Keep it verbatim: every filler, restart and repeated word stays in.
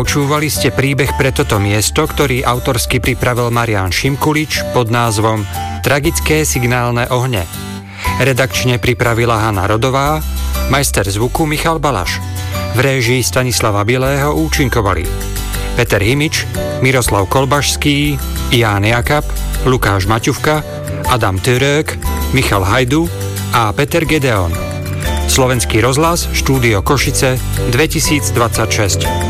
Počúvali ste príbeh pre toto miesto, ktorý autorsky pripravil Marián Šimkulič pod názvom Tragické signálne ohne. Redakčne pripravila Hana Rodová, majster zvuku Michal Balaš. V réžii Stanislava Bilého účinkovali Peter Himič, Miroslav Kolbašský, Ján Jakab, Lukáš Maťuvka, Adam Török, Michal Hajdu a Peter Gedeon. Slovenský rozhlas, štúdio Košice, dvetisícdvadsaťšesť.